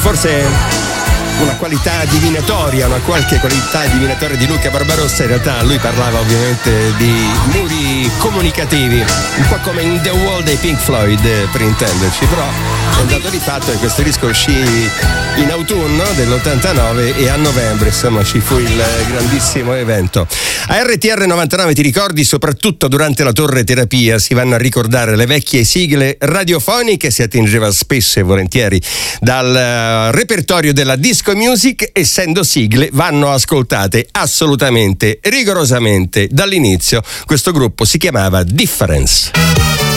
forse una qualità divinatoria, una qualche qualità divinatoria di Luca Barbarossa. In realtà lui parlava ovviamente di muri comunicativi, un po' come in The Wall dei Pink Floyd, per intenderci, però è dato di fatto che questo disco uscì in autunno dell'89 e a novembre insomma ci fu il grandissimo evento. A RTR 99 ti ricordi, soprattutto durante la torre terapia si vanno a ricordare le vecchie sigle radiofoniche, si attingeva spesso e volentieri dal repertorio della disco music, essendo sigle vanno ascoltate assolutamente, rigorosamente dall'inizio. Questo gruppo si chiamava Difference.